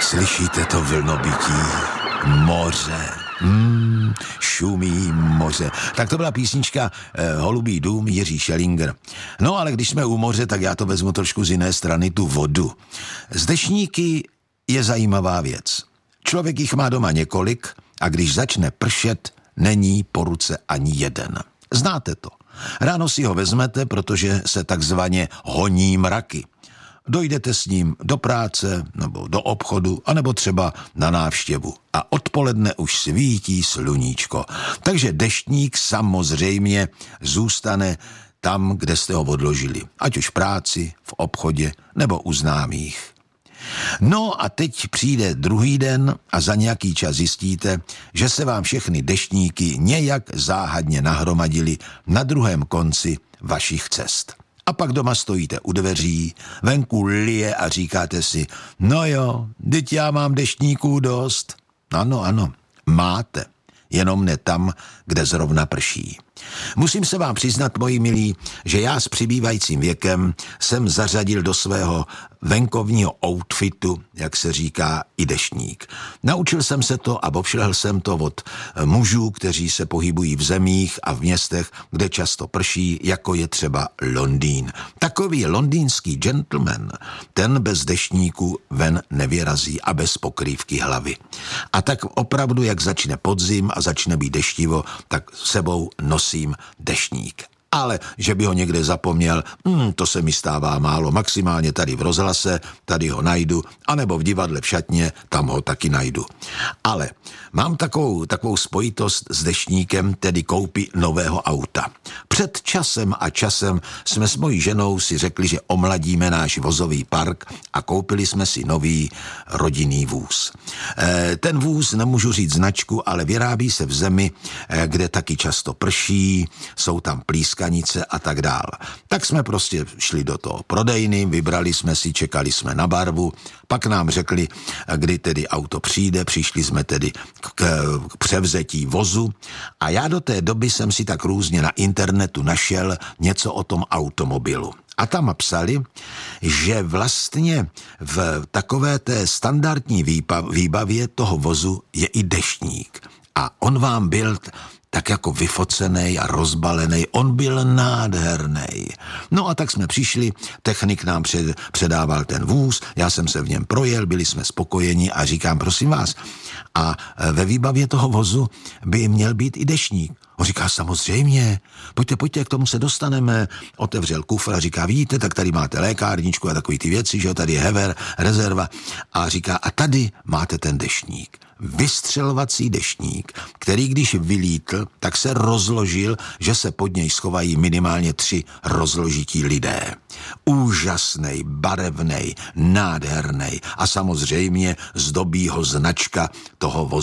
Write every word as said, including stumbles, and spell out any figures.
Slyšíte to vlnobytí? Moře. Hmm, šumí moře. Tak to byla písnička eh, Holubý dům, Jiří Schellinger. No ale když jsme u moře, tak já to vezmu trošku z jiné strany, tu vodu. Z deštníky je zajímavá věc. Člověk jich má doma několik a když začne pršet, není po ruce ani jeden. Znáte to. Ráno si ho vezmete, protože se takzvaně honí mraky. Dojdete s ním do práce, nebo do obchodu, anebo třeba na návštěvu. A odpoledne už svítí sluníčko. Takže deštník samozřejmě zůstane tam, kde jste ho odložili. Ať už v práci, v obchodě, nebo u známých. No a teď přijde druhý den a za nějaký čas zjistíte, že se vám všechny deštníky nějak záhadně nahromadily na druhém konci vašich cest. A pak doma stojíte u dveří, venku lije a říkáte si, no jo, teď já mám deštníků dost. Ano, ano, máte, jenom ne tam, kde zrovna prší. Musím se vám přiznat, moji milí, že já s přibývajícím věkem jsem zařadil do svého venkovního outfitu, jak se říká, i deštník. Naučil jsem se to a obšlehl jsem to od mužů, kteří se pohybují v zemích a v městech, kde často prší, jako je třeba Londýn. Takový londýnský gentleman, ten bez deštníku ven nevyrazí a bez pokrývky hlavy. A tak opravdu, jak začne podzim a začne být deštivo, tak sebou nosím deštník. Ale že by ho někde zapomněl, hmm, to se mi stává málo. Maximálně tady v rozhlase, tady ho najdu, anebo v divadle v šatně, tam ho taky najdu. Ale mám takovou, takovou spojitost s deštníkem, tedy koupí nového auta. Před časem a časem jsme s mojí ženou si řekli, že omladíme náš vozový park a koupili jsme si nový rodinný vůz. E, ten vůz, nemůžu říct značku, ale vyrábí se v zemi, e, kde taky často prší, jsou tam plískanice a tak dál. Tak jsme prostě šli do toho prodejny, vybrali jsme si, čekali jsme na barvu, pak nám řekli, kdy tedy auto přijde, přišli jsme tedy k, k převzetí vozu a já do té doby jsem si tak různě na internetu našel něco o tom automobilu. A tam psali, že vlastně v takové té standardní výbavě toho vozu je i deštník. A on vám byl tak jako vyfocenej a rozbalenej, on byl nádhernej. No a tak jsme přišli, technik nám před, předával ten vůz, já jsem se v něm projel, byli jsme spokojeni a říkám, prosím vás, a ve výbavě toho vozu by měl být i deštník. On říká, samozřejmě, pojďte, pojďte, k tomu se dostaneme. Otevřel kufr a říká, vidíte, tak tady máte lékárničku a takový ty věci, že jo, tady je hever, rezerva. A říká, a tady máte ten deštník. Vystřelovací deštník, který když vylítl, tak se rozložil, že se pod něj schovají minimálně tři rozložití lidé. Úžasnej, barevnej, nádhernej a samozřejmě zdobí ho značka toho vozu.